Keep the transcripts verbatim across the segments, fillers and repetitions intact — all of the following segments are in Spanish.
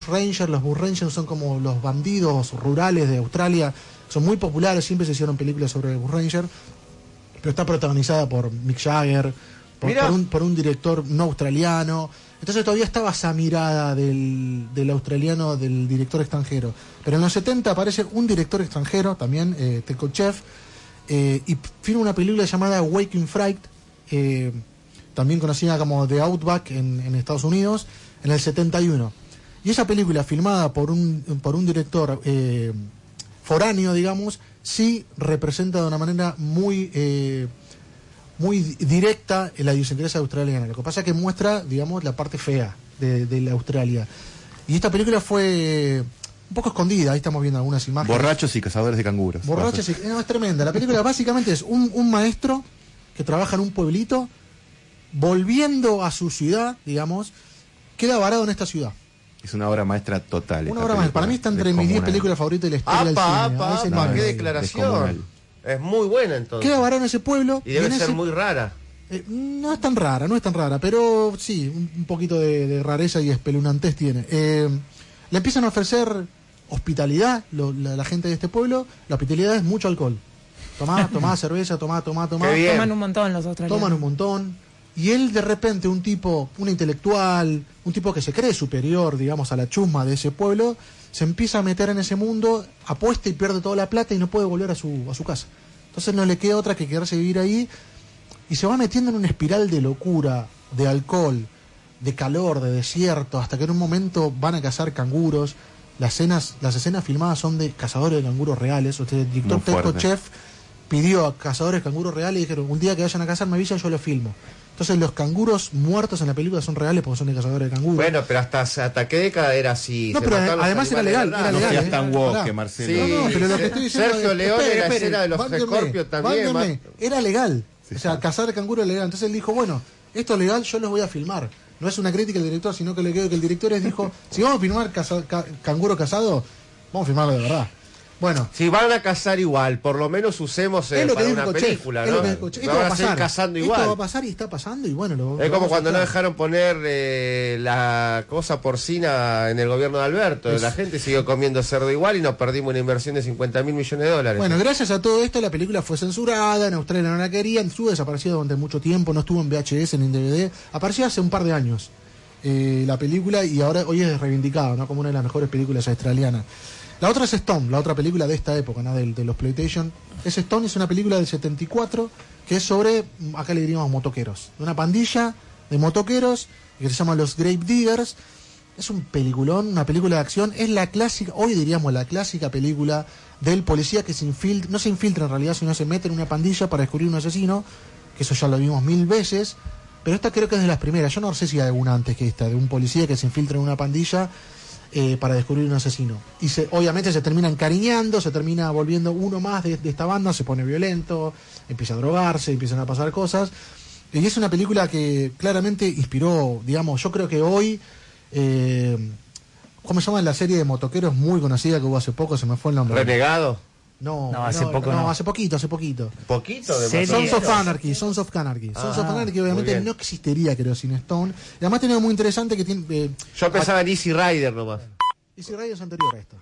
Rangers, los Bush Rangers son como los bandidos rurales de Australia, son muy populares, siempre se hicieron películas sobre Bush Rangers, pero está protagonizada por Mick Jagger, por, por, un, por un director no australiano. Entonces todavía estaba esa mirada del, del australiano, del director extranjero. Pero en los setenta aparece un director extranjero, también, eh, Tkachev, eh, y filma una película llamada Waking Fright, eh, también conocida como The Outback en, en Estados Unidos, en el setenta y uno. Y esa película, filmada por un, por un director eh, foráneo, digamos, sí representa de una manera muy... Eh, muy directa en la idiosincrasia australiana. Lo que pasa es que muestra, digamos, la parte fea de, de la Australia. Y esta película fue un poco escondida, ahí estamos viendo algunas imágenes. Borrachos y cazadores de canguros. Borrachos y... No, es tremenda. La película básicamente es un, un maestro que trabaja en un pueblito, volviendo a su ciudad, digamos, queda varado en esta ciudad. Es una obra maestra total. Una obra maestra. Para mí está entre mis diez películas favoritas de la historia del apa, cine. apa, apa, no, qué declaración. Es muy buena entonces. Queda varado en ese pueblo. Y debe y ser ese... muy rara. Eh, no es tan rara, no es tan rara, pero sí, un, un poquito de, de rareza y espeluznantez tiene. Eh, le empiezan a ofrecer hospitalidad lo, la, la gente de este pueblo. La hospitalidad es mucho alcohol. Tomá, tomá cerveza, tomá, tomá, tomá. Toman un montón los australianos. Toman un montón. Y él de repente, un tipo, un intelectual, un tipo que se cree superior, digamos, a la chusma de ese pueblo, se empieza a meter en ese mundo, apuesta y pierde toda la plata y no puede volver a su, a su casa. Entonces no le queda otra que quedarse vivir ahí y se va metiendo en una espiral de locura, de alcohol, de calor, de desierto, hasta que en un momento van a cazar canguros. Las escenas, las escenas filmadas son de cazadores de canguros reales. O sea, el director Tkachev pidió a cazadores de canguros reales y dijeron, un día que vayan a cazar me avisan, yo lo filmo. Entonces los canguros muertos en la película son reales porque son de cazadores de canguros. Bueno, pero hasta, hasta qué década era así. No, pero además era legal, era legal. No seas tan woke, que Marcelo. Sí, no, no, pero lo que estoy diciendo Sergio es, León espere, en la espere, escena de los bándeme, Scorpios también. bándeme, era legal. Sí, o sea, sí. cazar de canguro es legal. Entonces él dijo, bueno, esto es legal, yo los voy a filmar. No es una crítica del director, sino que le quedó que el director es, dijo, si vamos a filmar caza, ca, canguro cazado, vamos a filmarlo de verdad. Bueno, si van a cazar igual, por lo menos usemos eh, para una película, ¿no? Esto van va a a pasar. seguir cazando igual. Esto va a pasar y está pasando y bueno, lo, es lo como cuando a no dejaron poner eh, la cosa porcina en el gobierno de Alberto. Es... La gente siguió comiendo cerdo igual y nos perdimos una inversión de cincuenta mil millones de dólares. Bueno, gracias a todo esto la película fue censurada, en Australia no la querían, estuvo desaparecida durante mucho tiempo, no estuvo en V H S ni en D V D, apareció hace un par de años eh, la película y ahora hoy es reivindicada, ¿no? Como una de las mejores películas australianas. La otra es Stone, la otra película de esta época, ¿no? de, de los PlayStation. Es Stone, es una película del setenta y cuatro que es sobre, acá le diríamos motoqueros, una pandilla de motoqueros que se llama los Grave Diggers. Es un peliculón, una película de acción, es la clásica, hoy diríamos la clásica película del policía que se infiltra, no se infiltra en realidad, sino se mete en una pandilla para descubrir un asesino, que eso ya lo vimos mil veces, pero esta creo que es de las primeras, yo no sé si hay alguna antes que esta, de un policía que se infiltra en una pandilla Eh, para descubrir un asesino. Y se, obviamente se termina encariñando, se termina volviendo uno más de, de esta banda, se pone violento, empieza a drogarse, empiezan a pasar cosas. Y es una película que claramente inspiró, digamos, yo creo que hoy, eh, ¿cómo se llama la serie de motoqueros muy conocida que hubo hace poco? Se me fue el nombre. ¿Renegado? No, no, hace no, poco no, no. hace poquito, hace poquito. ¿Poquito de ¿Serie? Sons of Anarchy, Sons of Anarchy. Sons Ah, of Anarchy obviamente no existiría, creo, sin Stone. Y además tiene algo muy interesante que tiene... Eh, Yo pensaba en Easy Rider nomás. Easy Rider es anterior a esto.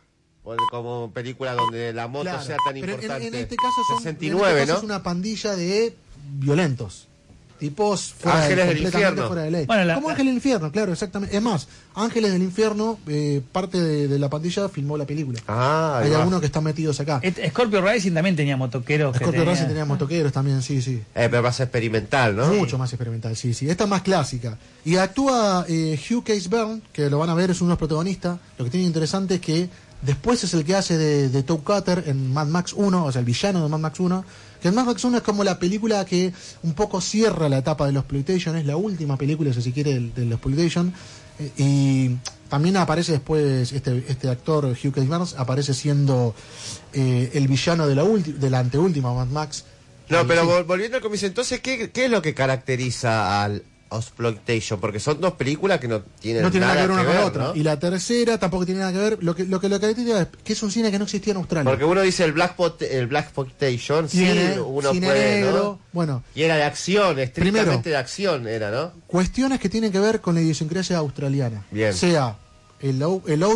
Como película donde la moto Claro, sea tan pero importante. En, en este caso son, sesenta y nueve, en este caso ¿no? es una pandilla de violentos. Tipos fuera Ángeles de, del completamente infierno. fuera de ley. Bueno, la- Como la- Ángeles del Infierno, claro, exactamente. Es más, Ángeles del Infierno, eh, parte de, de la pandilla filmó la película. Ah, ahí Hay va. algunos que están metidos acá. Et- Scorpio Rising también tenía motoqueros. que Scorpio tenía- Racing tenía motoqueros también, sí, sí. Eh, pero más experimental, ¿no? Mucho más experimental, sí, sí. Esta es más clásica. Y actúa eh, Hugh Case Byrne, que lo van a ver, es uno de los protagonistas. Lo que tiene interesante es que después es el que hace de, de Toe Cutter en Mad Max uno, o sea, el villano de Mad Max uno. Que en Mad Max uno es como la película que un poco cierra la etapa de los PlayStation, es la última película, si se quiere, de, de los PlayStation. Eh, y también aparece después este, este actor, Hugh Case Byrne, aparece siendo eh, el villano de la, ulti- de la anteúltima Mad Max. No, Y pero sí. vol- volviendo al comienzo, entonces, ¿qué, ¿qué es lo que caracteriza al Exploitation? Porque son dos películas que no tienen, No tiene nada que ver una con la ver, otra. ¿no? Y la tercera tampoco tiene nada que ver. Lo que lo que lo caracteriza es que es un cine que no existía en Australia. Porque uno dice el Black Pot, el Black Exploitation, sí, Tiene uno cine puede, negro. ¿no? Bueno, Y era de acción, estrictamente Primero. de acción era, ¿no? cuestiones que tienen que ver con la idiosincrasia australiana. Bien. Sea el, au- el